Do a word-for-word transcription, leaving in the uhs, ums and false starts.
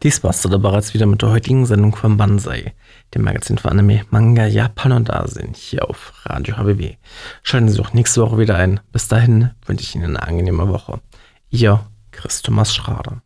Dies war's dann bereits wieder mit der heutigen Sendung von Banzai, dem Magazin für Anime, Manga, Japan und Asien, hier auf Radio H B W. Schalten Sie auch nächste Woche wieder ein. Bis dahin wünsche ich Ihnen eine angenehme Woche. Ihr Chris Thomas Schrader.